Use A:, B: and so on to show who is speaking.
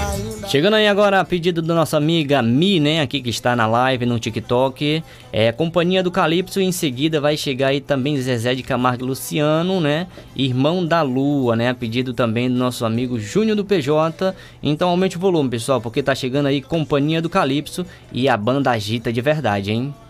A: Chegando aí agora a pedido da nossa amiga Mi, né, aqui que está na live no TikTok, Companhia do Calypso, e em seguida vai chegar aí também Zezé de Camargo e Luciano, né, Irmão da Lua, né, a pedido também do nosso amigo Júnior do PJ. Então aumente o volume, pessoal, porque tá chegando aí Companhia do Calypso e a banda agita de verdade, hein?